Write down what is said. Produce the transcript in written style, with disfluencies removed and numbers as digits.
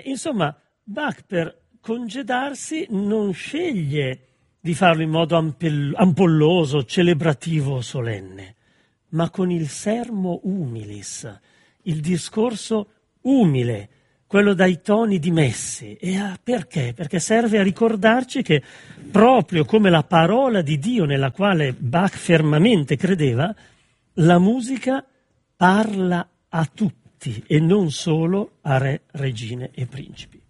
insomma, Bach per congedarsi non sceglie di farlo in modo ampolloso, celebrativo, solenne, ma con il sermo humilis, il discorso umile, quello dai toni dimessi. Perché? Perché serve a ricordarci che proprio come la parola di Dio nella quale Bach fermamente credeva, la musica parla a tutti e non solo a re, regine e principi.